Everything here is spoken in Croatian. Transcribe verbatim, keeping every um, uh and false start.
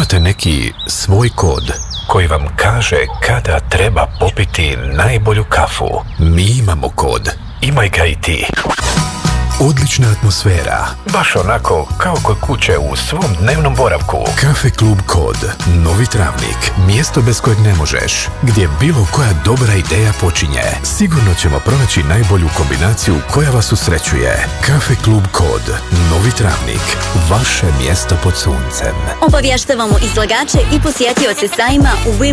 Imate neki svoj kod koji vam kaže kada treba popiti najbolju kafu. Mi imamo kod. Imaj ga i ti. Odlična atmosfera. Baš onako kao kod kuće u svom dnevnom boravku. Kafe Klub Kod. Novi Travnik. Mjesto bez kojeg ne možeš. Gdje bilo koja dobra ideja počinje. Sigurno ćemo pronaći najbolju kombinaciju koja vas usrećuje. Kafe Klub Kod. Novi Travnik. Vaše mjesto pod suncem. Obavještavamo izlagače i posjetioce sajma u